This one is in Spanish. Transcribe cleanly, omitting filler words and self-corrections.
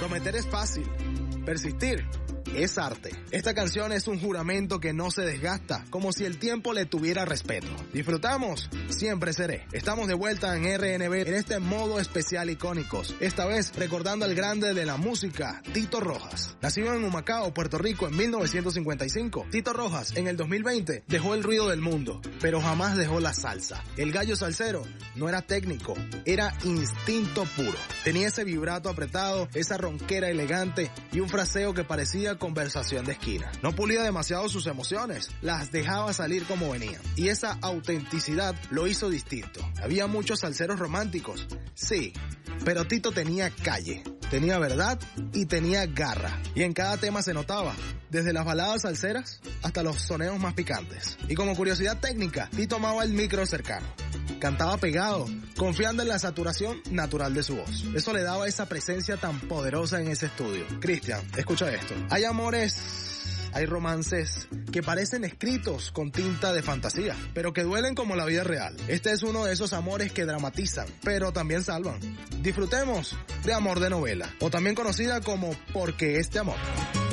Prometer es fácil, persistir es arte. Esta canción es un juramento que no se desgasta, como si el tiempo le tuviera respeto. Disfrutamos, siempre seré. Estamos de vuelta en RNB en este modo especial icónicos. Esta vez recordando al grande de la música, Tito Rojas. Nacido en Humacao, Puerto Rico en 1955. Tito Rojas en el 2020 dejó el ruido del mundo, pero jamás dejó la salsa. El gallo salsero no era técnico, era instinto puro. Tenía ese vibrato apretado, esa ronquera elegante y un fraseo que parecía conversación de esquina. No pulía demasiado sus emociones, las dejaba salir como venían. Y esa autenticidad lo hizo distinto. Había muchos salseros románticos, sí, pero Tito tenía calle, tenía verdad y tenía garra. Y en cada tema se notaba, desde las baladas salseras hasta los soneos más picantes. Y como curiosidad técnica, Tito amaba el micro cercano. Cantaba pegado, confiando en la saturación natural de su voz. Eso le daba esa presencia tan poderosa en ese estudio. Cristian, escucha esto. Hay amores, hay romances que parecen escritos con tinta de fantasía, pero que duelen como la vida real. Este es uno de esos amores que dramatizan, pero también salvan. Disfrutemos de Amor de Novela, o también conocida como Porque este amor.